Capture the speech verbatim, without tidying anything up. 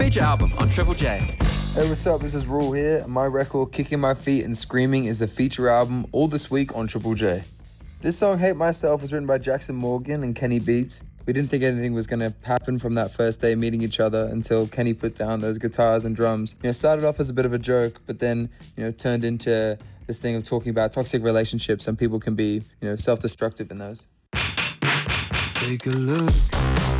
Feature album on Triple J. Hey, what's up? This is Rule here. My record, Kicking My Feet and Screaming, is the feature album all this week on Triple J. This song, Hate Myself, was written by Jackson Morgan and Kenny Beats. We didn't think anything was going to happen from that first day meeting each other until Kenny put down those guitars and drums. You know, started off as a bit of a joke, but then, you know, turned into this thing of talking about toxic relationships, and people can be, you know, self-destructive in those. Take a look